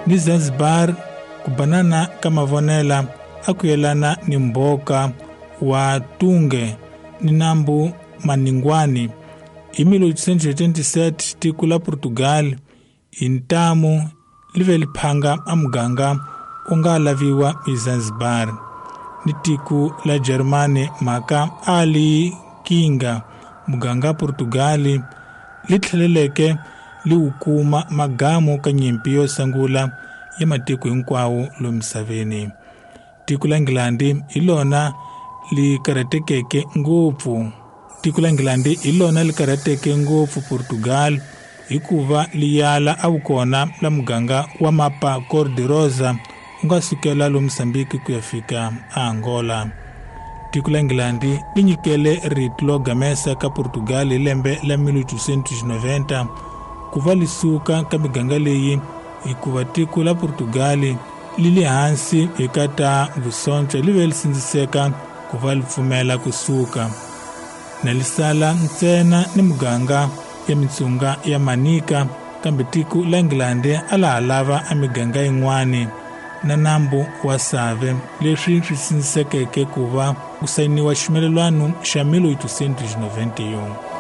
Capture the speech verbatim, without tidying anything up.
ni Zanzibar kubanana kama vonela akuyelana ni mboka wa Tunge ni nambu Maningwani. Em mil oitocentos e oitenta e sete tiku la Portugal intamu live liphanga amuganga ungalaviwa i Zanzibar. Ni tiku la Germani maka ali kinga muganga Portugali litheleleke li ukuma magamu kanyimpi yo sangula ya matiku hinkwawo lomisaveni. Tiku la Engilandi ilona li karatekeke ngopfu. Tiku la Engilandi ilona li karateke ngopfu Portugal hikuva liyala awukona la muganga wa mapa Cor-de-Rosa unga sukela lo Mozambique kuyafika a Angola. Tiku la Engilandi linyikele ritlo gamesa ka Portugal lembe la mil oitocentos e noventa kuva lisuka ka miganga leyi hikuva tiku la Portugali lili hansi ikata vusoncha live lisinziseka kuva lipfumela kusuka na lisala ntsena ni muganga ya mitsunga ya Manika kambe tiku la Engilandi ala alava a miganga yin'wani na nambu wa Save leswi swi sinzisekeke kuva ku sayiniwa ximelelwano xa mil oitocentos e noventa e um.